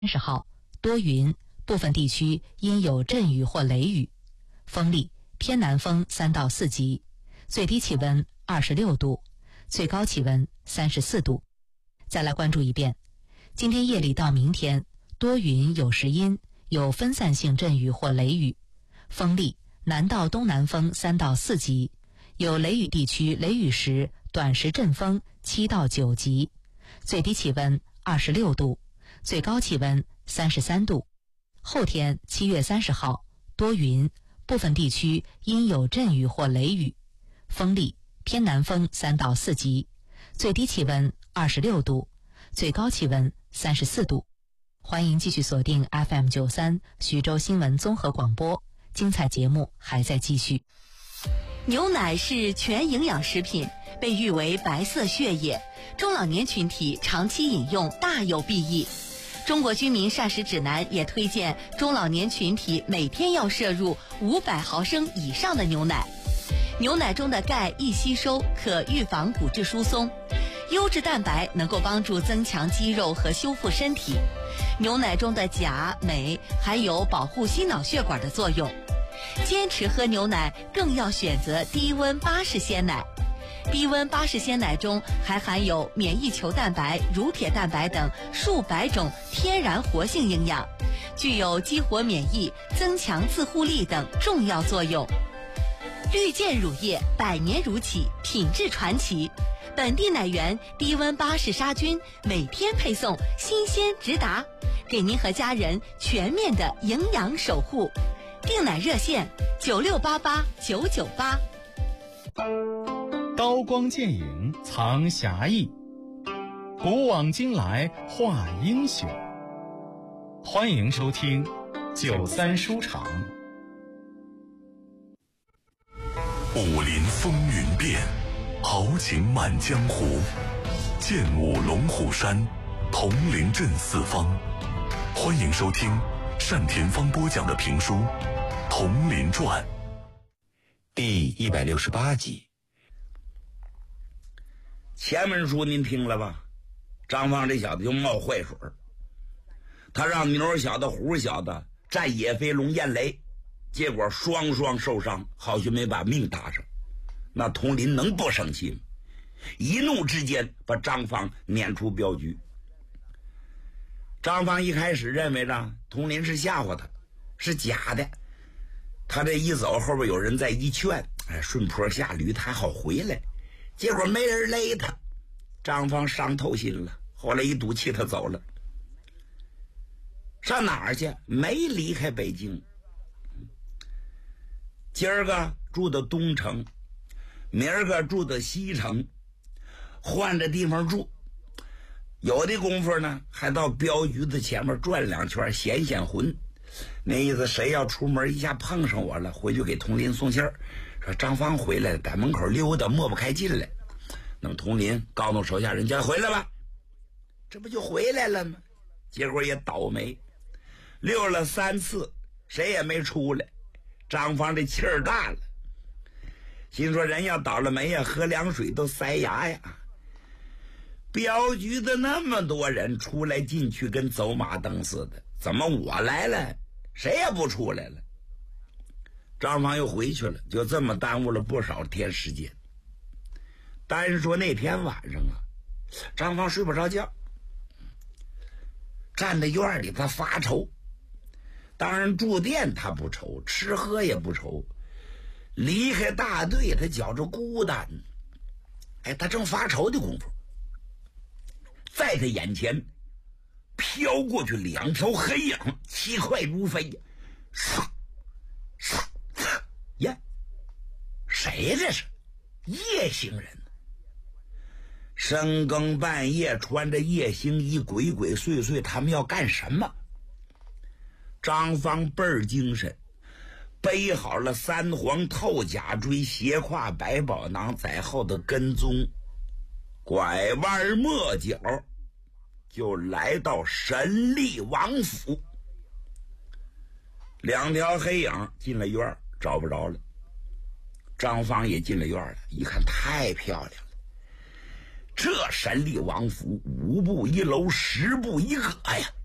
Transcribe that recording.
30号多云，部分地区阴有阵雨或雷雨，风力偏南风3到4级，最低气温26度，最高气温34度。再来关注一遍，今天夜里到明天多云有时阴，有分散性阵雨或雷雨，风力南到东南风3到4级，有雷雨地区雷雨时短时阵风7到9级，最低气温26度，最高气温33度。后天7月30号多云，部分地区阴有阵雨或雷雨，风力偏南风3到4级，最低气温26度，最高气温34度。欢迎继续锁定 FM93 徐州新闻综合广播，精彩节目还在继续。 牛奶是全营养食品，被誉为白色血液，中老年群体长期饮用大有裨益。中国居民膳食指南也推荐中老年群体每天要摄入500毫升以上的牛奶。牛奶中的钙易吸收，可预防骨质疏松；优质蛋白能够帮助增强肌肉和修复身体。牛奶中的钾、镁还有保护心脑血管的作用。坚持喝牛奶更要选择低温巴氏鲜奶。低温巴氏鲜奶中还含有免疫球蛋白、乳铁蛋白等数百种天然活性营养，具有激活免疫、增强自护力等重要作用。绿箭乳业100年如起，品质传奇，本地奶源低温巴氏杀菌，每天配送，新鲜直达，给您和家人全面的营养守护。订奶热线96889988。 刀光剑影藏侠义，古往今来画英雄。欢迎收听93书场。 武林风云变，豪情满江湖，剑舞龙虎山，铜陵镇四方。欢迎收听单田芳播讲的评书《铜陵传》 第168集。 前文书您听了吧？张放这小子就冒坏水，他让牛小子、虎小子战野飞龙、燕雷，结果双双受伤，好像没把命搭上。那佟林能不生气吗？一怒之间把张放撵出镖局。张放一开始认为呢，佟林是吓唬他，是假的。他这一走，后边有人在一劝，顺坡下驴，他好回来。结果没人勒他，张放伤透心了。后来一赌气，他走了。上哪儿去？没离开北京。今儿个住的东城，明儿个住的西城，换着地方住。有的功夫呢，还到镖局的前面转2圈，显显魂。那意思，谁要出门一下碰上我了，回去给佟林送信儿，说张芳回来了，在门口溜达，抹不开进来。那么佟林告诉手下人家回来吧，这不就回来了吗？结果也倒霉，溜了3次，谁也没出来。张芳这气儿大了，心说人要倒了霉呀，喝凉水都塞牙呀。镖局的那么多人出来进去跟走马灯似的，怎么我来了谁也不出来了？张芳又回去了，就这么耽误了不少天时间。单说那天晚上啊，张芳睡不着觉，站在院里他发愁。当然住店他不愁，吃喝也不愁，离开大队他觉着孤单。他正发愁的功夫，在他眼前飘过去2条黑影，奇快如飞。呀，谁这是？夜行人。深更半夜穿着夜行衣，鬼鬼祟祟，他们要干什么？张芳倍儿精神，背好了3黄透甲锥，斜挎百宝囊，在后头跟踪，拐弯抹角就来到神力王府。2条黑影进了院，找不着了。张芳也进了院了，一看太漂亮了，这神力王府5步1楼，10步1个呀！